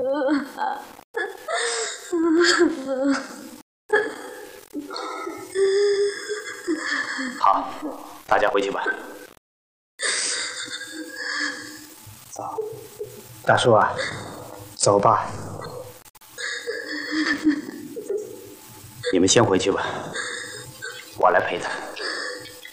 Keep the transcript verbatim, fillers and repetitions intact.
好，大家回去吧。 走，大叔啊，走吧。 你们先回去吧，我来陪他。